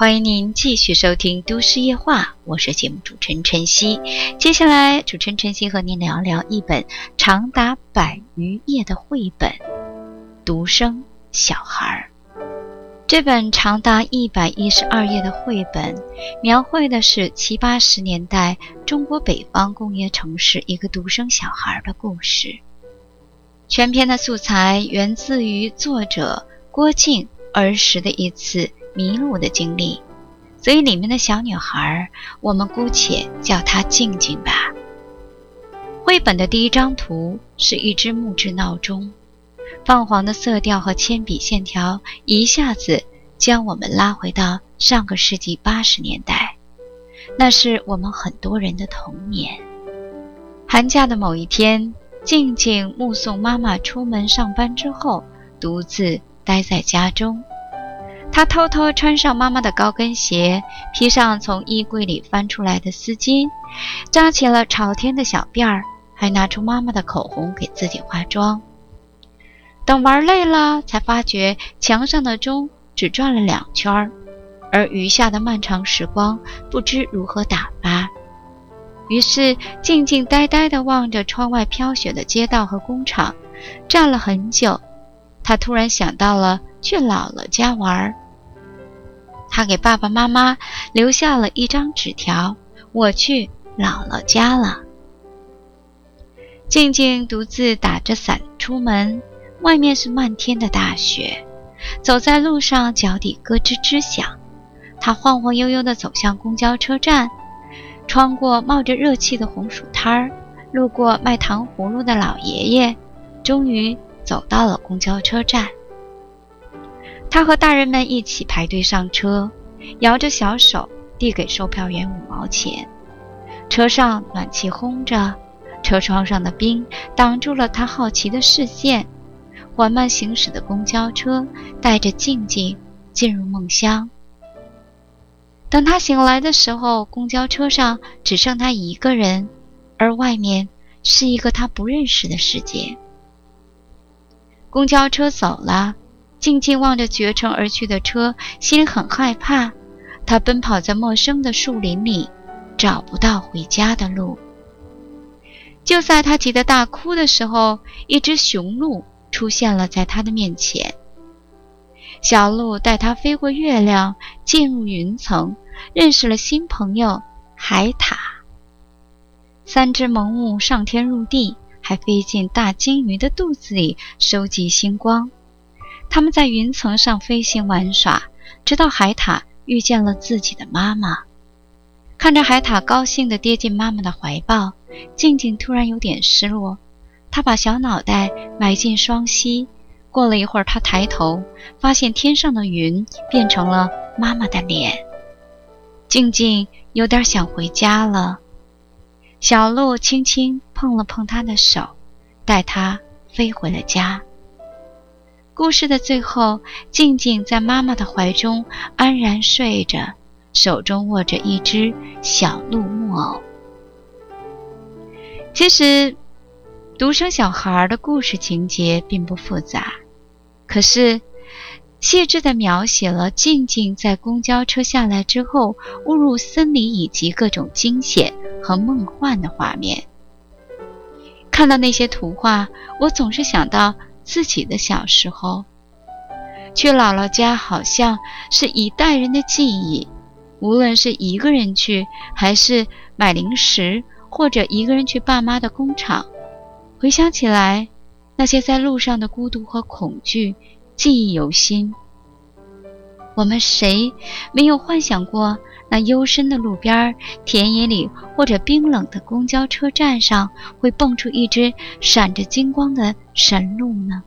欢迎您继续收听都市夜话，我是节目主持人晨曦。接下来主持人晨曦和您聊聊一本长达100余页的绘本《独生小孩》。这本长达112页的绘本描绘的是70、80年代中国北方工业城市一个独生小孩的故事。全篇的素材源自于作者郭靖儿时的一次迷路的经历，所以里面的小女孩我们姑且叫她静静吧。绘本的第一张图是一只木质闹钟，泛黄的色调和铅笔线条一下子将我们拉回到上个世纪80年代，那是我们很多人的童年。寒假的某一天，静静目送妈妈出门上班之后，独自待在家中。她偷偷穿上妈妈的高跟鞋，披上从衣柜里翻出来的丝巾，扎起了朝天的小辫儿，还拿出妈妈的口红给自己化妆。等玩累了，才发觉墙上的钟只转了2圈，而余下的漫长时光不知如何打发。于是静静呆呆地望着窗外飘雪的街道和工厂，站了很久。她突然想到了去姥姥家玩。她给爸爸妈妈留下了一张纸条：我去姥姥家了。静静独自打着伞出门，外面是漫天的大雪，走在路上脚底咯吱吱响。她晃晃悠悠地走向公交车站，穿过冒着热气的红薯摊儿，路过卖糖葫芦的老爷爷，终于走到了公交车站。他和大人们一起排队上车，摇着小手递给售票员5毛钱。车上暖气轰着，车窗上的冰挡住了他好奇的视线。缓慢行驶的公交车带着静静进入梦乡。等他醒来的时候，公交车上只剩他一个人，而外面是一个他不认识的世界。公交车走了，静静望着绝尘而去的车，心里很害怕。他奔跑在陌生的树林里，找不到回家的路。就在他急得大哭的时候，一只雄鹿出现了在他的面前。小鹿带他飞过月亮，进入云层，认识了新朋友海獭。3只萌物上天入地，还飞进大鲸鱼的肚子里收集星光。他们在云层上飞行玩耍，直到海獭遇见了自己的妈妈。看着海獭高兴地跌进妈妈的怀抱，静静突然有点失落。她把小脑袋埋进双膝，过了一会儿，她抬头发现天上的云变成了妈妈的脸。静静有点想回家了。小鹿轻轻碰了碰她的手，带她飞回了家。故事的最后，静静在妈妈的怀中安然睡着，手中握着一只小鹿木偶。其实独生小孩的故事情节并不复杂，可是细致地描写了静静在公交车下来之后误入森林以及各种惊险和梦幻的画面。看到那些图画，我总是想到自己的小时候。去姥姥家好像是一代人的记忆，无论是一个人去，还是买零食，或者一个人去爸妈的工厂，回想起来，那些在路上的孤独和恐惧记忆犹新。我们谁没有幻想过那幽深的路边、田野里，或者冰冷的公交车站上会蹦出一只闪着金光的神鹿呢？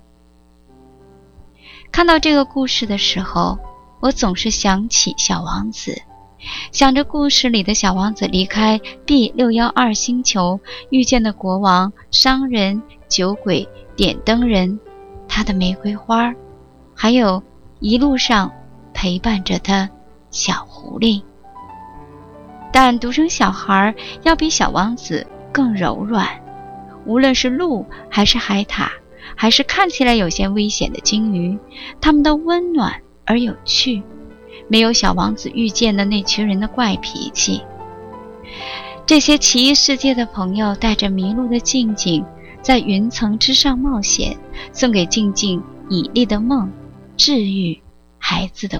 看到这个故事的时候，我总是想起小王子，想着故事里的小王子离开 B612 星球，遇见的国王、商人、酒鬼、点灯人，他的玫瑰花，还有一路上陪伴着他小狐狸。但独生小孩要比小王子更柔软，无论是鹿还是海獭，还是看起来有些危险的鲸鱼，它们都温暖而有趣， 没有小王子遇见的那群人的怪脾气。这些奇异世界的朋友带着迷路的静静在云层之上冒险，送给静静绮丽的梦，治愈孩子的